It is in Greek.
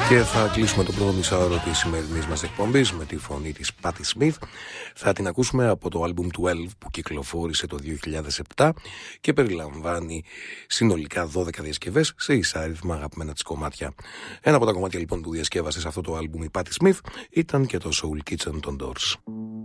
Και θα κλείσουμε το πρώτο μισάωρο της σημερινής μας εκπομπής με τη φωνή της Patti Smith. Θα την ακούσουμε από το άλμπουμ 12 που κυκλοφόρησε το 2007 και περιλαμβάνει συνολικά 12 διασκευές σε εισάριθμα αγαπημένα της κομμάτια. Ένα από τα κομμάτια λοιπόν που διασκεύασε σε αυτό το άλμπουμ η Patti Smith ήταν και το Soul Kitchen των Doors.